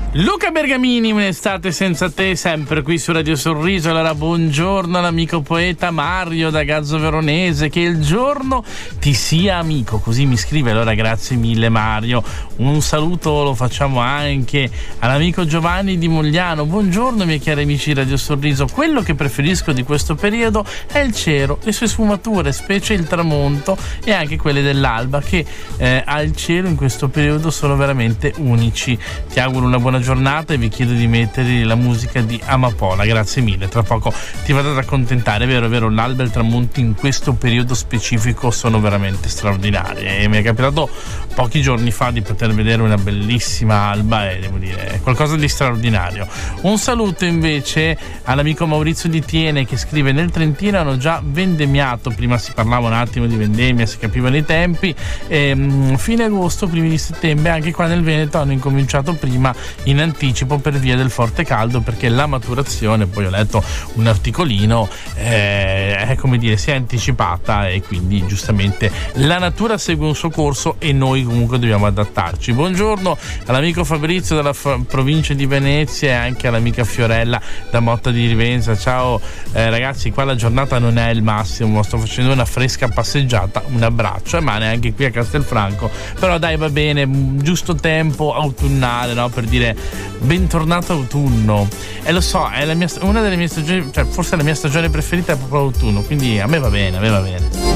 Luca Bergamini, un'estate senza te, sempre qui su Radio Sorriso. Allora, buongiorno all'amico poeta Mario da Gazzo Veronese, che il giorno ti sia amico, così mi scrive. Allora, grazie mille Mario. Un saluto lo facciamo anche all'amico Giovanni di Mogliano. Buongiorno miei cari amici di Radio Sorriso. Quello che preferisco di questo periodo è il cielo, le sue sfumature, specie il tramonto e anche quelle dell'alba, che al cielo in questo periodo sono veramente unici. Ti auguro una buona giornata e vi chiedo di mettere la musica di Amapola. Grazie mille, tra poco ti vado ad accontentare. È vero, l'alba e il tramonto in questo periodo specifico sono veramente straordinari e mi è capitato pochi giorni fa di poter vedere una bellissima alba e devo dire è qualcosa di straordinario. Un saluto invece all'amico Maurizio di Tiene, che scrive: nel Trentino hanno già vendemmiato, prima si parlava un attimo di vendemmia, si capivano i tempi, fine agosto, primi di settembre. Anche qua nel Veneto hanno incominciato prima in anticipo per via del forte caldo, perché la maturazione, poi ho letto un articolino, è come dire, si è anticipata e quindi giustamente la natura segue un suo corso e noi comunque dobbiamo adattarci. Buongiorno all'amico Fabrizio dalla provincia di Venezia e anche all'amica Fiorella da Motta di Rivenza. Ciao ragazzi, qua la giornata non è il massimo, sto facendo una fresca passeggiata, un abbraccio, ma neanche qui a Castelfranco, però dai, va bene, giusto tempo autunnale, no? Per dire bentornato autunno. E lo so, è una delle mie stagioni, cioè forse la mia stagione preferita è proprio l'autunno, quindi a me va bene.